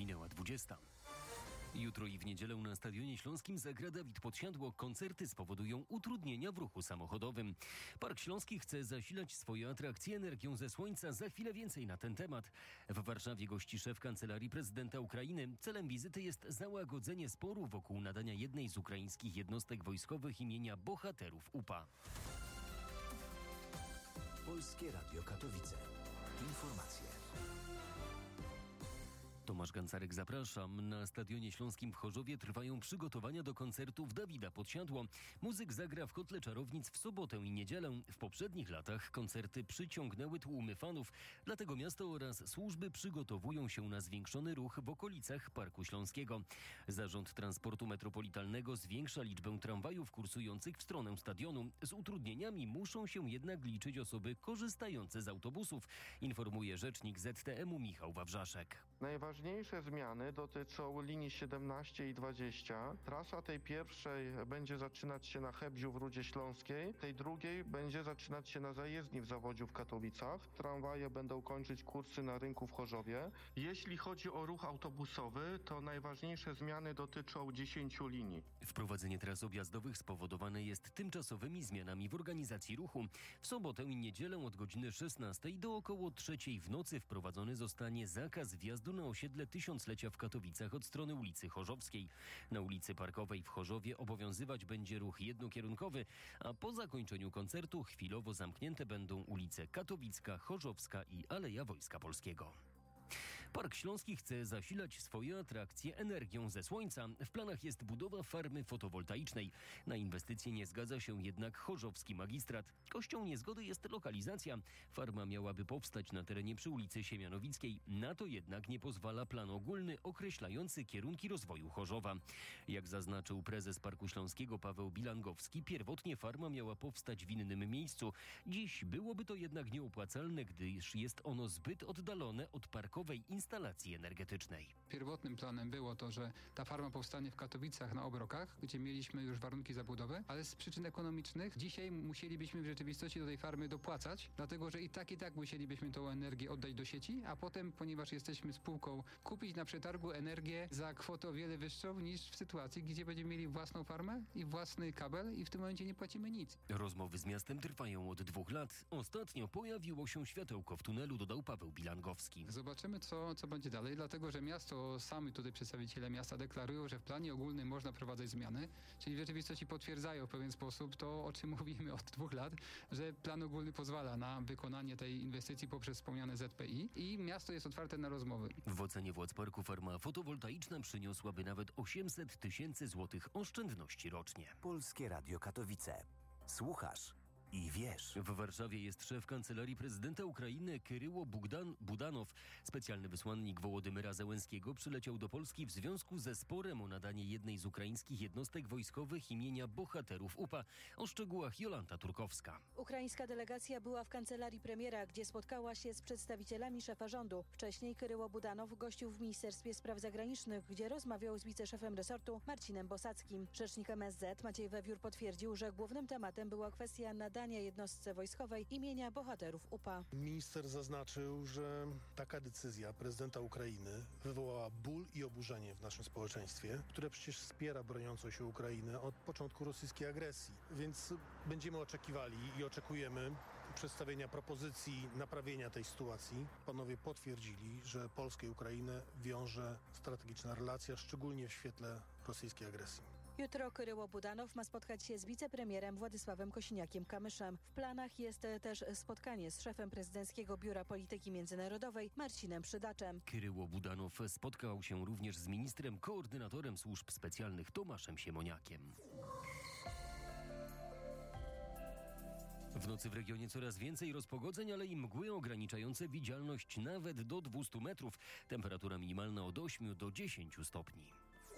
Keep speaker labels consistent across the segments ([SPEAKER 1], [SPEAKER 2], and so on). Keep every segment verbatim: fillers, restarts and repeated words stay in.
[SPEAKER 1] Minęła dwudziesta. Jutro i w niedzielę na Stadionie Śląskim zagra Dawid Podsiadło. Koncerty spowodują utrudnienia w ruchu samochodowym. Park Śląski chce zasilać swoje atrakcje energią ze słońca. Za chwilę więcej na ten temat. W Warszawie gości szef Kancelarii Prezydenta Ukrainy. Celem wizyty jest załagodzenie sporu wokół nadania jednej z ukraińskich jednostek wojskowych imienia bohaterów U P A.
[SPEAKER 2] Polskie Radio Katowice. Informacje.
[SPEAKER 1] Tomasz Gancarek, zapraszam. Na Stadionie Śląskim w Chorzowie trwają przygotowania do koncertów Dawida Podsiadło. Muzyk zagra w Kotle Czarownic w sobotę i niedzielę. W poprzednich latach koncerty przyciągnęły tłumy fanów, dlatego miasto oraz służby przygotowują się na zwiększony ruch w okolicach Parku Śląskiego. Zarząd Transportu Metropolitalnego zwiększa liczbę tramwajów kursujących w stronę stadionu. Z utrudnieniami muszą się jednak liczyć osoby korzystające z autobusów, informuje rzecznik Z T M-u Michał Wawrzaszek.
[SPEAKER 3] Najważniejsze zmiany dotyczą linii siedemnaście i dwadzieścia. Trasa tej pierwszej będzie zaczynać się na Hebziu w Rudzie Śląskiej, tej drugiej będzie zaczynać się na zajezdni w Zawodziu w Katowicach. Tramwaje będą kończyć kursy na rynku w Chorzowie. Jeśli chodzi o ruch autobusowy, to najważniejsze zmiany dotyczą dziesięciu linii.
[SPEAKER 1] Wprowadzenie tras objazdowych spowodowane jest tymczasowymi zmianami w organizacji ruchu. W sobotę i niedzielę od godziny szesnastej do około trzeciej w nocy wprowadzony zostanie zakaz wjazdu na osiedle Tysiąclecia w Katowicach od strony ulicy Chorzowskiej. Na ulicy Parkowej w Chorzowie obowiązywać będzie ruch jednokierunkowy, a po zakończeniu koncertu chwilowo zamknięte będą ulice Katowicka, Chorzowska i Aleja Wojska Polskiego. Park Śląski chce zasilać swoje atrakcje energią ze słońca. W planach jest budowa farmy fotowoltaicznej. Na inwestycje nie zgadza się jednak chorzowski magistrat. Kością niezgody jest lokalizacja. Farma miałaby powstać na terenie przy ulicy Siemianowickiej. Na to jednak nie pozwala plan ogólny określający kierunki rozwoju Chorzowa. Jak zaznaczył prezes Parku Śląskiego Paweł Bilangowski, pierwotnie farma miała powstać w innym miejscu. Dziś byłoby to jednak nieopłacalne, gdyż jest ono zbyt oddalone od parkowej instalacji energetycznej.
[SPEAKER 4] Pierwotnym planem było to, że ta farma powstanie w Katowicach na Obrokach, gdzie mieliśmy już warunki za budowę, ale z przyczyn ekonomicznych dzisiaj musielibyśmy w rzeczywistości do tej farmy dopłacać, dlatego że i tak i tak musielibyśmy tą energię oddać do sieci, a potem, ponieważ jesteśmy spółką, kupić na przetargu energię za kwotę o wiele wyższą niż w sytuacji, gdzie będziemy mieli własną farmę i własny kabel i w tym momencie nie płacimy nic.
[SPEAKER 1] Rozmowy z miastem trwają od dwóch lat. Ostatnio pojawiło się światełko w tunelu, dodał Paweł Bilangowski.
[SPEAKER 4] Zobaczymy, co, co będzie dalej, dlatego że miasto, sami tutaj przedstawiciele miasta deklarują, że w planie ogólnym można wprowadzać zmiany, czyli w rzeczywistości potwierdzają w pewien sposób to, o czym mówimy od dwóch lat, że plan ogólny pozwala na wykonanie tej inwestycji poprzez wspomniane Z P I i miasto jest otwarte na rozmowy.
[SPEAKER 1] W ocenie władz parku farma fotowoltaiczna przyniosłaby nawet osiemset tysięcy złotych oszczędności rocznie.
[SPEAKER 2] Polskie Radio Katowice. Słuchasz i wiesz.
[SPEAKER 1] W Warszawie jest szef Kancelarii Prezydenta Ukrainy Kyryło Bugdan, Budanow. Specjalny wysłannik Wołodymyra Zełenskiego przyleciał do Polski w związku ze sporem o nadanie jednej z ukraińskich jednostek wojskowych imienia bohaterów U P A. O szczegółach Jolanta Turkowska.
[SPEAKER 5] Ukraińska delegacja była w kancelarii premiera, gdzie spotkała się z przedstawicielami szefa rządu. Wcześniej Kyryło Budanow gościł w Ministerstwie Spraw Zagranicznych, gdzie rozmawiał z wiceszefem resortu Marcinem Bosackim. Rzecznik M S Z Maciej Wewiór potwierdził, że głównym tematem była kwestia nadania jednostce wojskowej imienia bohaterów U P A.
[SPEAKER 6] Minister zaznaczył, że taka decyzja prezydenta Ukrainy wywołała ból i oburzenie w naszym społeczeństwie, które przecież wspiera broniącą się Ukrainę od początku rosyjskiej agresji. Więc będziemy oczekiwali i oczekujemy przedstawienia propozycji naprawienia tej sytuacji. Panowie potwierdzili, że Polskę i Ukrainę wiąże strategiczna relacja, szczególnie w świetle rosyjskiej agresji.
[SPEAKER 5] Jutro Kyryło Budanow ma spotkać się z wicepremierem Władysławem Kosiniakiem-Kamyszem. W planach jest też spotkanie z szefem Prezydenckiego Biura Polityki Międzynarodowej Marcinem Przydaczem.
[SPEAKER 1] Kyryło Budanow spotkał się również z ministrem koordynatorem służb specjalnych Tomaszem Siemoniakiem. W nocy w regionie coraz więcej rozpogodzeń, ale i mgły ograniczające widzialność nawet do dwustu metrów. Temperatura minimalna od ośmiu do dziesięciu stopni.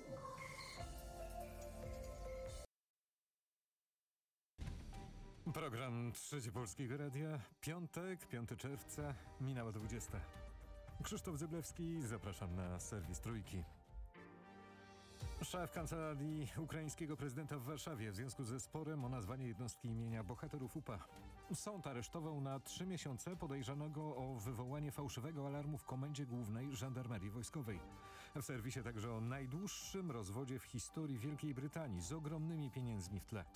[SPEAKER 7] Program Trzeci Polskiego Radia. Piątek, piątego czerwca, minęła dwudziesta. Krzysztof Zyblewski, zapraszam na serwis Trójki. Szef kancelarii ukraińskiego prezydenta w Warszawie w związku ze sporem o nazwanie jednostki imienia bohaterów U P A. Sąd aresztował na trzy miesiące podejrzanego o wywołanie fałszywego alarmu w Komendzie Głównej Żandarmerii Wojskowej. W serwisie także o najdłuższym rozwodzie w historii Wielkiej Brytanii z ogromnymi pieniędzmi w tle.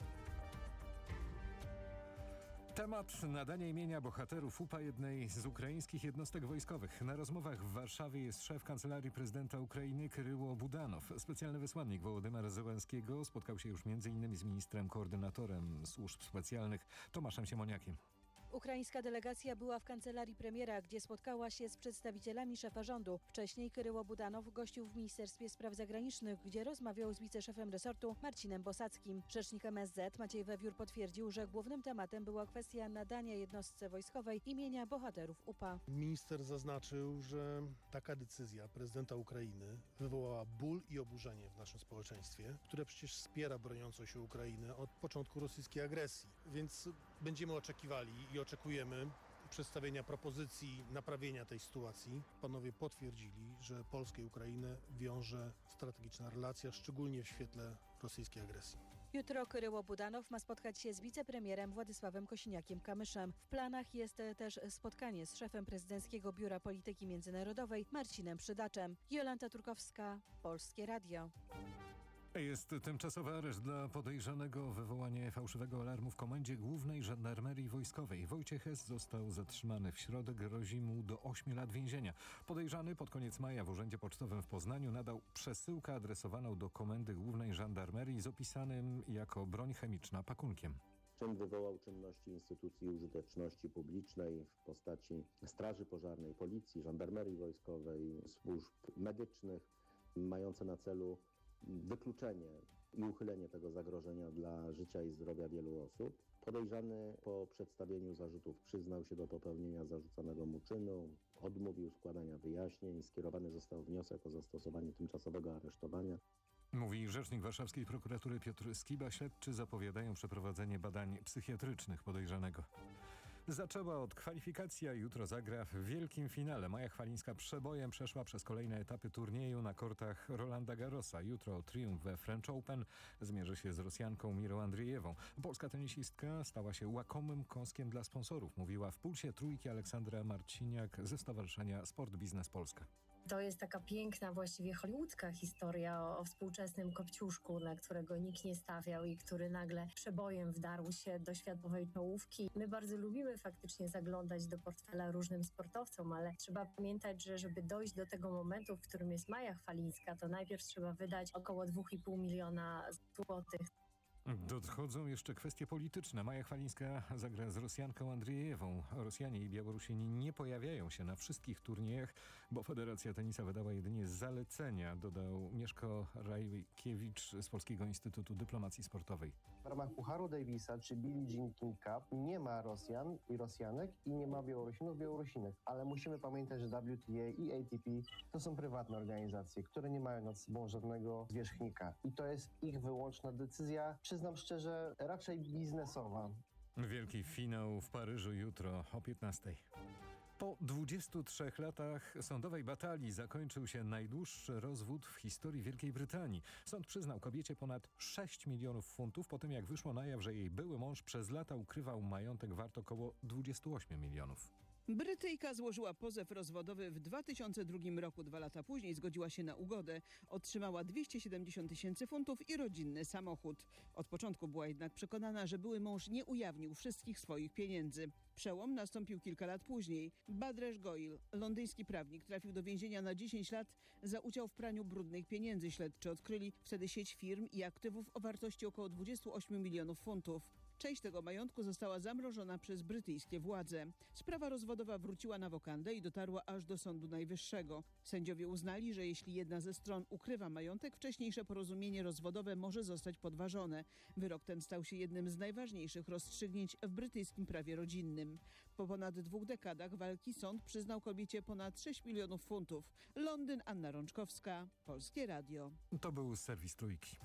[SPEAKER 7] Temat nadania imienia bohaterów U P A jednej z ukraińskich jednostek wojskowych. Na rozmowach w Warszawie jest szef kancelarii prezydenta Ukrainy Kryło Budanow. Specjalny wysłannik Wołodymyra Zełenskiego spotkał się już między innymi z ministrem koordynatorem służb specjalnych Tomaszem Siemoniakiem.
[SPEAKER 5] Ukraińska delegacja była w kancelarii premiera, gdzie spotkała się z przedstawicielami szefa rządu. Wcześniej Kryło Budanow gościł w Ministerstwie Spraw Zagranicznych, gdzie rozmawiał z wiceszefem resortu Marcinem Bosackim. Rzecznik M S Z Maciej Wewiór potwierdził, że głównym tematem była kwestia nadania jednostce wojskowej imienia bohaterów U P A.
[SPEAKER 6] Minister zaznaczył, że taka decyzja prezydenta Ukrainy wywołała ból i oburzenie w naszym społeczeństwie, które przecież wspiera broniącą się Ukrainę od początku rosyjskiej agresji. Więc będziemy oczekiwali i oczekujemy przedstawienia propozycji naprawienia tej sytuacji. Panowie potwierdzili, że Polskę i Ukrainę wiąże strategiczna relacja, szczególnie w świetle rosyjskiej agresji.
[SPEAKER 5] Jutro Kryło Budanow ma spotkać się z wicepremierem Władysławem Kosiniakiem-Kamyszem. W planach jest też spotkanie z szefem Prezydenckiego Biura Polityki Międzynarodowej Marcinem Przydaczem. Jolanta Turkowska, Polskie Radio.
[SPEAKER 7] Jest tymczasowy areszt dla podejrzanego o wywołanie fałszywego alarmu w Komendzie Głównej Żandarmerii Wojskowej. Wojciech S. został zatrzymany w środę, grozi mu do ośmiu lat więzienia. Podejrzany pod koniec maja w Urzędzie Pocztowym w Poznaniu nadał przesyłkę adresowaną do Komendy Głównej Żandarmerii z opisanym jako broń chemiczna pakunkiem.
[SPEAKER 8] Czym wywołał czynności instytucji użyteczności publicznej w postaci Straży Pożarnej, Policji, Żandarmerii Wojskowej, służb medycznych, mające na celu wykluczenie i uchylenie tego zagrożenia dla życia i zdrowia wielu osób. Podejrzany po przedstawieniu zarzutów przyznał się do popełnienia zarzucanego mu czynu, odmówił składania wyjaśnień, skierowany został wniosek o zastosowanie tymczasowego aresztowania.
[SPEAKER 7] Mówi rzecznik warszawskiej prokuratury Piotr Skiba. Śledczy zapowiadają przeprowadzenie badań psychiatrycznych podejrzanego. Zaczęła od kwalifikacji, a jutro zagra w wielkim finale. Maja Chwalińska przebojem przeszła przez kolejne etapy turnieju na kortach Rolanda Garrosa. Jutro triumf we French Open zmierzy się z Rosjanką Mirą Andrzejewą. Polska tenisistka stała się łakomym kąskiem dla sponsorów, mówiła w Pulsie Trójki Aleksandra Marciniak ze Stowarzyszenia Sport Biznes Polska.
[SPEAKER 9] To jest taka piękna, właściwie hollywoodzka historia o, o współczesnym kopciuszku, na którego nikt nie stawiał i który nagle przebojem wdarł się do światowej czołówki. My bardzo lubimy faktycznie zaglądać do portfela różnym sportowcom, ale trzeba pamiętać, że żeby dojść do tego momentu, w którym jest Maja Chwalińska, to najpierw trzeba wydać około dwa i pół miliona złotych.
[SPEAKER 7] Dochodzą jeszcze kwestie polityczne. Maja Chwalińska zagra z Rosjanką Andrzejewą. Rosjanie i Białorusini nie pojawiają się na wszystkich turniejach, bo Federacja Tenisa wydała jedynie zalecenia, dodał Mieszko Rajkiewicz z Polskiego Instytutu Dyplomacji Sportowej.
[SPEAKER 10] W ramach Pucharu Davisa czy Billie Jean King Cup nie ma Rosjan i Rosjanek i nie ma Białorusinów, Białorusinek. Ale musimy pamiętać, że W T A i A T P to są prywatne organizacje, które nie mają nad sobą żadnego zwierzchnika. I to jest ich wyłączna decyzja, przyznam szczerze, raczej biznesowa.
[SPEAKER 7] Wielki finał w Paryżu jutro o piętnastej. Po dwudziestu trzech latach sądowej batalii zakończył się najdłuższy rozwód w historii Wielkiej Brytanii. Sąd przyznał kobiecie ponad sześć milionów funtów po tym, jak wyszło na jaw, że jej były mąż przez lata ukrywał majątek wart około dwudziestu ośmiu milionów.
[SPEAKER 11] Brytyjka złożyła pozew rozwodowy w dwa tysiące drugim roku. Dwa lata później zgodziła się na ugodę. Otrzymała dwieście siedemdziesiąt tysięcy funtów i rodzinny samochód. Od początku była jednak przekonana, że były mąż nie ujawnił wszystkich swoich pieniędzy. Przełom nastąpił kilka lat później. Badresh Goyal, londyński prawnik, trafił do więzienia na dziesięć lat za udział w praniu brudnych pieniędzy. Śledczy odkryli wtedy sieć firm i aktywów o wartości około dwudziestu ośmiu milionów funtów. Część tego majątku została zamrożona przez brytyjskie władze. Sprawa rozwodowa wróciła na wokandę i dotarła aż do Sądu Najwyższego. Sędziowie uznali, że jeśli jedna ze stron ukrywa majątek, wcześniejsze porozumienie rozwodowe może zostać podważone. Wyrok ten stał się jednym z najważniejszych rozstrzygnięć w brytyjskim prawie rodzinnym. Po ponad dwóch dekadach walki sąd przyznał kobiecie ponad sześć milionów funtów. Londyn, Anna Rączkowska, Polskie Radio.
[SPEAKER 7] To był serwis Trójki.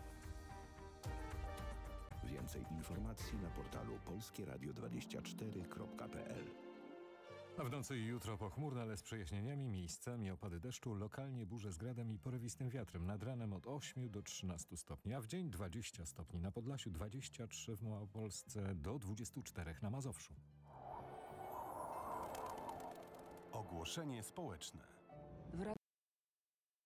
[SPEAKER 12] Więcej informacji na portalu polskieradio dwadzieścia cztery kropka p l.
[SPEAKER 7] A w nocy i jutro pochmurne, ale z przejaśnieniami, miejscami opady deszczu, lokalnie burze z gradem i porywistym wiatrem. Nad ranem od ośmiu do trzynastu stopni, a w dzień dwadzieścia stopni na Podlasiu, dwadzieścia trzy w Małopolsce, do dwudziestu czterech na Mazowszu.
[SPEAKER 12] Ogłoszenie społeczne.